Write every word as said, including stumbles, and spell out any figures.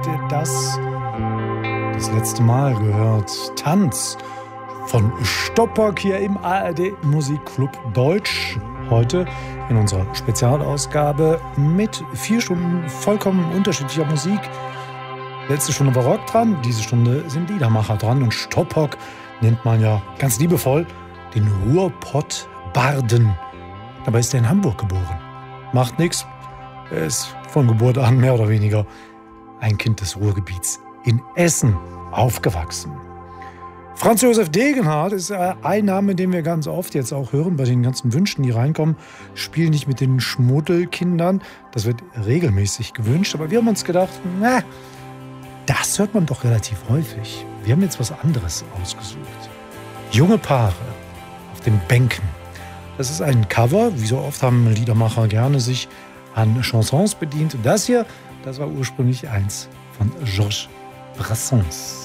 ihr das das letzte Mal gehört? Tanz von Stoppock hier im A R D Musikclub Deutsch. Heute in unserer Spezialausgabe mit vier Stunden vollkommen unterschiedlicher Musik. Letzte Stunde war Rock dran, diese Stunde sind Liedermacher dran. Und Stoppock nennt man ja ganz liebevoll den Ruhrpott-Barden. Dabei ist er in Hamburg geboren. Macht nichts. Er ist von Geburt an mehr oder weniger ein Kind des Ruhrgebiets in Essen aufgewachsen. Franz Josef Degenhardt ist ein Name, den wir ganz oft jetzt auch hören bei den ganzen Wünschen, die reinkommen. Spiel nicht mit den Schmuddelkindern. Das wird regelmäßig gewünscht. Aber wir haben uns gedacht, na, das hört man doch relativ häufig. Wir haben jetzt was anderes ausgesucht. Junge Paare auf den Bänken. Das ist ein Cover. Wie so oft haben Liedermacher gerne sich an Chansons bedient. Und das hier, das war ursprünglich eins von Georges Brassens.